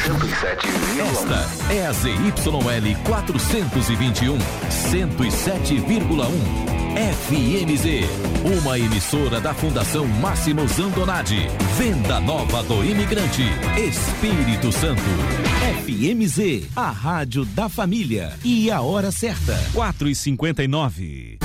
Esta é a ZYL 421, 107,1. FMZ, uma emissora da Fundação Máximo Zandonati. Venda Nova do Imigrante, Espírito Santo. FMZ, a rádio da família. E a hora certa, 4h59.